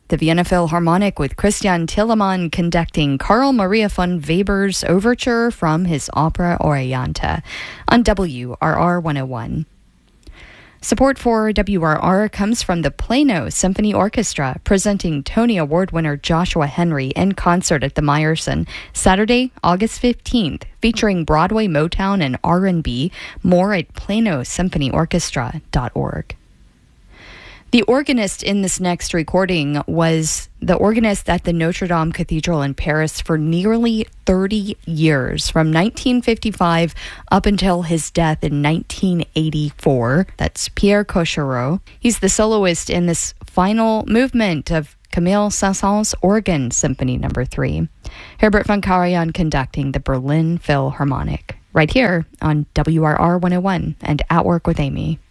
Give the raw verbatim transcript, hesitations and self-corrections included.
The Vienna Philharmonic with Christian Telemann conducting Carl Maria von Weber's overture from his opera Oriente on W R R one oh one. Support for W R R comes from the Plano Symphony Orchestra, presenting Tony Award winner Joshua Henry in concert at the Meyerson, Saturday, August fifteenth, featuring Broadway Motown and R and B. More at plano symphony orchestra dot org. The organist in this next recording was the organist at the Notre Dame Cathedral in Paris for nearly thirty years, from nineteen fifty-five up until his death in nineteen eighty-four. That's Pierre Cochereau. He's the soloist in this final movement of Camille Saint-Saëns' Organ Symphony Number three. Herbert von Karajan conducting the Berlin Philharmonic, right here on W R R one oh one and At Work with Amy.